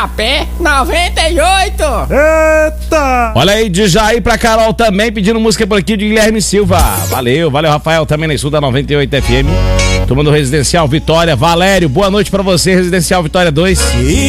Igarapé 98. Eita! Olha aí, de Jair pra Carol também, pedindo música por aqui de Guilherme Silva. Valeu, Rafael, também na Sul da 98 FM. Tomando Residencial Vitória. Valério, boa noite pra você, Residencial Vitória 2.